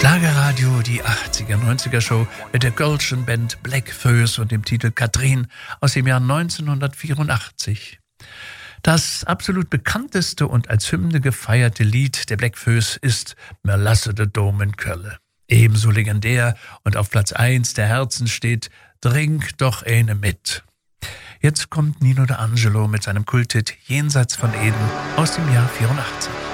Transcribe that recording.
Schlagerradio, die 80er, 90er Show mit der Gölschen Band Bläckfoes und dem Titel Katrin aus dem Jahr 1984. Das absolut bekannteste und als Hymne gefeierte Lied der Bläckfoes ist Mer lasse de Dom in Kölle. Ebenso legendär und auf Platz 1 der Herzen steht Trink doch eine mit. Jetzt kommt Nino D'Angelo mit seinem Kulthit Jenseits von Eden aus dem Jahr 84.